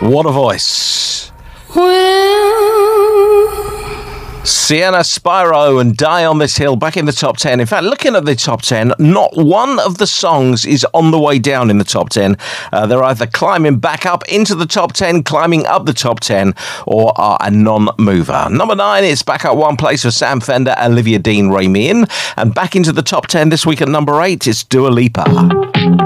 What a voice. Sienna Spyro and Die on This Hill back in the top 10. In fact, looking at the top 10, not one of the songs is on the way down in the top 10. They're either climbing back up into the top 10, climbing up the top 10, or are a non-mover. Number 9, it's back up one place for Sam Fender, Olivia Dean, Ray Meehan. And back into the top 10 this week at number 8, it's Dua Lipa.